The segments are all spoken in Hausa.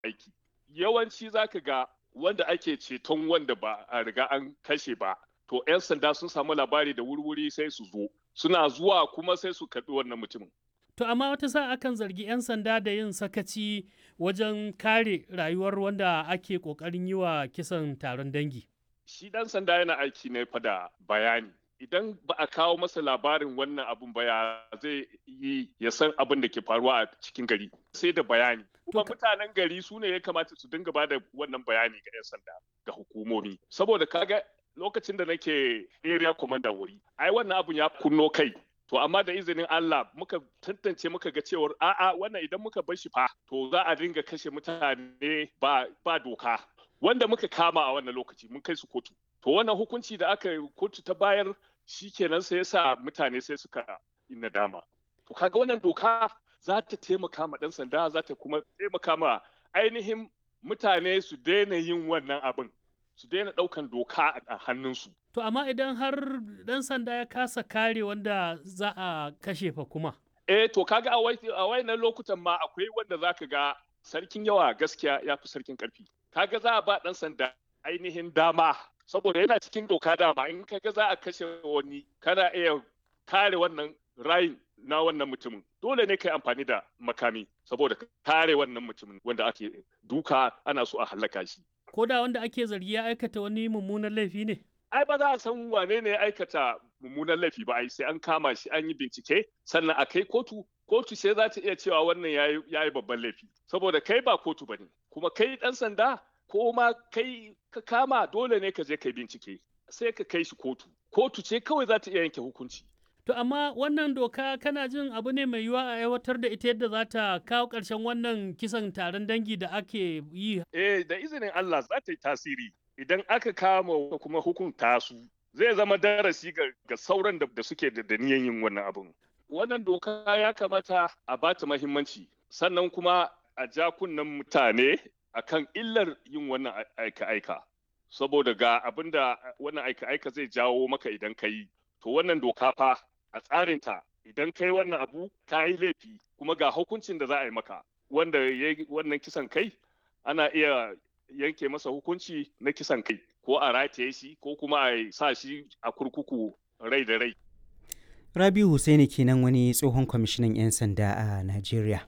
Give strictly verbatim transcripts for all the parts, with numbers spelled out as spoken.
aiki. Yawanci za ka ga wanda ake ceton wanda ba a riga an kashe ba, to 'yan sanda sun samu labari da wuri-wuri sai su zo. Suna zuwa kuma sai su karɓi wannan mutumin. To amma wata sa'a akan zargi 'yan sanda da yin sakaci wajen kare rayuwar wanda ake ƙoƙarin yi wa kisan taron dangi. Shi ɗan sanda yana aiki ne fa da bayani. Idan ba a kawo masa labarin wannan abun ba ya zai yi ya san abin da ke faruwa a cikin gari sai da bayani. Kuma mutanen gari su ne ya kamata su dinga ba da wannan bayani ga 'yan sanda ga hukumomi. Saboda kaga lokacin da nake area commander wuri, ai wannan abun ya kunno kai. To amma da izinin Allah muka tantance muka ga cewar a'a wannan idan muka bar shi fa to za a dinga kashe mutane ba ba doka. Wanda muka kama a wannan lokaci mun kai su kotu. To wannan hukunci da aka kotu ta bayar shi kenan sai yasa mutane sai suka yi nadama. To kaga wannan doka za ta taimaka ma ɗan sanda za ta kuma taimaka ma ainihin mutane su daina yin wannan abin. Su daina ɗaukan doka a hannunsu. To amma idan har ɗan sanda ya kasa kare wanda za a kashe fa kuma. Eh to kaga a wayannan lokutan ma akwai wanda za ka ga sarkin yawa gaskiya ya fi sarkin ƙarfi. Kaga za a ba ɗan sanda ainihin dama saboda yana cikin doka dama in kaga za a kashe wani kana iya kare wannan rayin na wannan mutumin dole ne kai amfani da makami saboda kare wannan mutumin wanda ake duka ana so a hallaka shi. Ko da wanda ake zargi ya aikata wani mummunan laifi ne? Ai ba za a san wane ne ya aikata mummunan laifi ba ai sai an kama shi an yi bincike sannan a kai kotu kotu sai za ta iya cewa wannan ya yi babban laifi saboda kai ba kotu ba ne kuma kai ɗan sanda ko ma kai ka kama dole ne ka je kai bincike sai ka kai shi kotu kotu ce kawai za ta iya yanke hukunci. To amma wannan doka kana jin abu ne mai yiwuwa a aiwatar da ita yadda za ta kawo ƙarshen wannan kisan taron dangi da ake yi? Eh da izinin Allah za ta yi tasiri idan aka kama kuma hukunta su zai zama darasi ga sauran da suke da niyan yin wannan abun. Wannan doka ya kamata a ba ta muhimmanci sannan kuma a ja kunnen mutane akan illar yin wannan aika-aika saboda ga abin da wannan aika-aika zai jawo maka idan ka yi. To wannan doka fa a tsarinta idan kai wannan abu ka yi laifi kuma ga hukuncin da za a yi maka wanda ya yi wannan kisan kai ana iya yanke masa hukunci na kisan kai ko a rataye shi ko kuma a sa shi a kurkuku rai da rai. Rabiu Hussaini kenan wani tsohon kwamishinan 'yan sanda a Najeriya.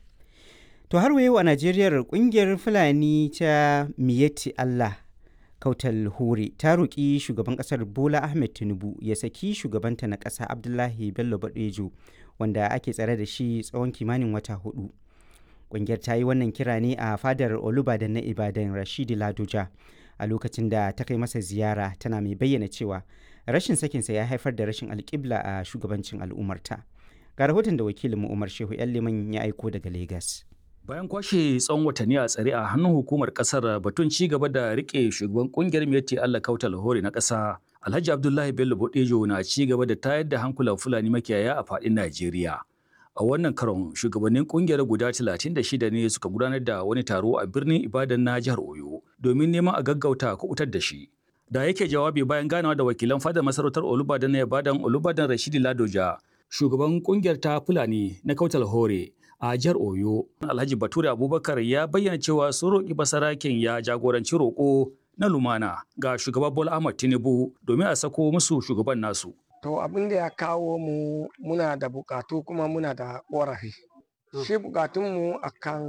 To har yau a Najeriya kungiyar Fulani ta Miyetti Allah Kautal Hore ta roƙi shugaban ƙasar Bola Ahmed Tinubu ya saki shugabanta na ƙasa Abdullahi Bello Badejo wanda ake tsare da shi tsawon kimanin wata hudu. Ƙungiyar ta yi wannan kira ne a fadar Olubadan na Ibadan Rashidi Ladoja a lokacin da ta kai masa ziyara tana mai bayyana cewa rashin sakinsa ya haifar da rashin alƙibla a shugabancin al'ummarta. Ga rahoton da wakilinmu Umar Shehu 'yan Liman ya aiko daga Legas. Bayan kwashe tsawon watanni a tsare a hannun hukumar kasar batun ci gaba da rike shugaban kungiyar Miyetti Allah Kautal Hore na ƙasa, Alhaji Abdullahi Bello Bodejo na ci gaba da tayar da hankulan Fulani makiyaya a faɗin Najeriya. A wannan karon shugabannin kungiyar guda talatin da shida ne suka gudanar da wani taro a birnin Ibadan na jihar Oyo domin neman a gaggauta kuɓutar da shi. Da yake jawabi bayan ganawa da wakilan fadar masarautar Olubadan na Ibadan Olubadan Rashidi Ladoja, shugaban kungiyar ta Fulani na Kautal Hore a jihar Oyo, Alhaji Bature Abubakar ya bayyana cewa sun roƙi basaraken ya jagoranci roƙo na lumana ga shugaba Bola Ahmed Tinubu domin a sako musu shugaban nasu. To abin da ya kawo mu muna da bukatu kuma muna da ƙorafi. Shi bukatunmu a kan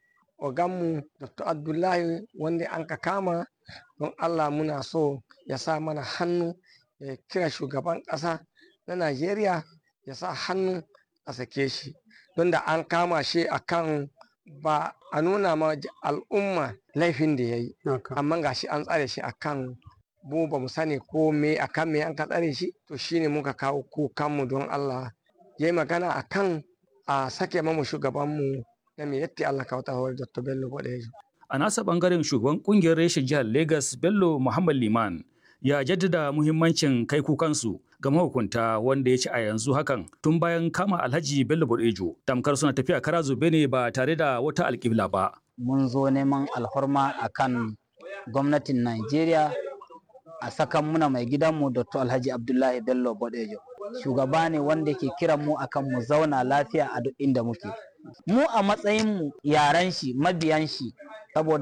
oganmu Doctor Abdullahi wanda an ka kama don Allah muna so ya sa mana hannu ya kira shugaban ƙasa na Najeriya ya sa hannu a sake shi. Don da an kama shi akan ba a nuna ma al'umma laifin da ya yi. Amma ga shi an tsare shi akan mu ba mu sani ko me akan me an ka tsare shi to shine muka kawo kukanmu don Allah ya yi magana akan a sake mamu shugabanmu na Miyetti Allah Kautal Hore Doctor Bello Bodejo. A nasa bangaren shugaban kungiyar reshen jihar Lagos Bello Muhammad Liman ya jaddada muhimmancin kai kukansu ga mahukunta wanda ya ci a yanzu hakan tun bayan kama Alhaji Bello Bodejo tamkar suna tafiya kara zube ne ba tare da wata alƙibla ba. Mun zo neman alhorma akan gwamnatin Najeriya a sakan muna mai gidanmu Doctor Alhaji Abdullahi Bello Bodejo. Shugaba ne wanda ke kiran mu akan mu zauna lafiya a duk inda muke. Mu a matsayin mu yaran shi, mabiyan shi, saboda